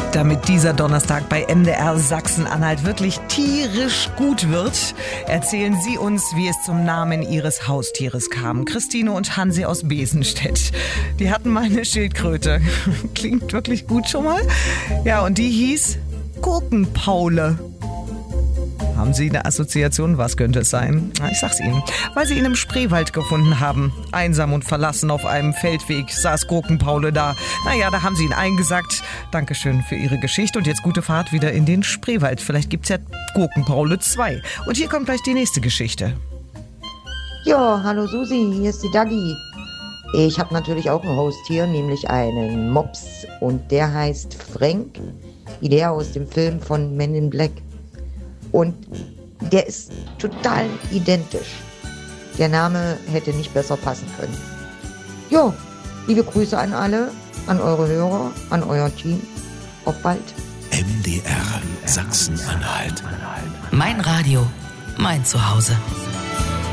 Damit dieser Donnerstag bei MDR Sachsen-Anhalt wirklich tierisch gut wird, erzählen Sie uns, wie es zum Namen Ihres Haustieres kam. Christine und Hansi aus Besenstedt. Die hatten mal eine Schildkröte. Klingt wirklich gut schon mal. Ja, und die hieß Gurkenpaule. Haben Sie eine Assoziation? Was könnte es sein? Na, ich sag's Ihnen. Weil Sie ihn im Spreewald gefunden haben. Einsam und verlassen auf einem Feldweg saß Gurkenpaule da. Naja, da haben Sie ihn eingesackt. Dankeschön für Ihre Geschichte und jetzt gute Fahrt wieder in den Spreewald. Vielleicht gibt's ja Gurkenpaule 2. Und hier kommt gleich die nächste Geschichte. Ja, hallo Susi, hier ist die Dagi. Ich habe natürlich auch ein Haustier, nämlich einen Mops. Und der heißt Frank, wie der aus dem Film von Men in Black. Und der ist total identisch. Der Name hätte nicht besser passen können. Jo, liebe Grüße an alle, an eure Hörer, an euer Team. Auf bald. MDR Sachsen-Anhalt. Mein Radio, mein Zuhause.